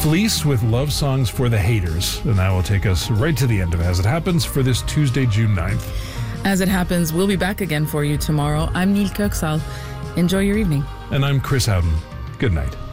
Fleece with Love Songs for the Haters. And that will take us right to the end of As It Happens for this Tuesday, June 9th. As It Happens, we'll be back again for you tomorrow. I'm Neil Kirksall. Enjoy your evening. And I'm Chris Howden. Good night.